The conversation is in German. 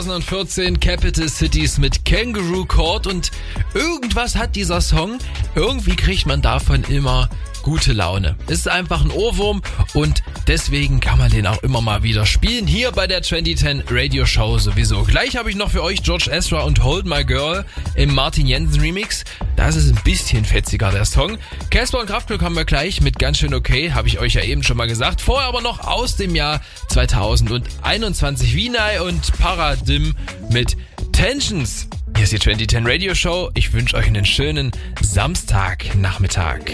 2014 Capital Cities mit Kangaroo Court und irgendwas hat dieser Song, irgendwie kriegt man davon immer gute Laune. Ist einfach ein Ohrwurm und deswegen kann man den auch immer mal wieder spielen. Hier bei der 2010 Radio Show sowieso. Gleich habe ich noch für euch George Ezra und Hold My Girl im Martin Jensen Remix. Das ist ein bisschen fetziger, der Song. Casper und Kraftklub haben wir gleich mit Ganz schön okay, habe ich euch ja eben schon mal gesagt. Vorher aber noch aus dem Jahr 2021 Vinay und Paradim mit Tensions. Hier ist die 2010 Radio Show. Ich wünsche euch einen schönen Samstagnachmittag.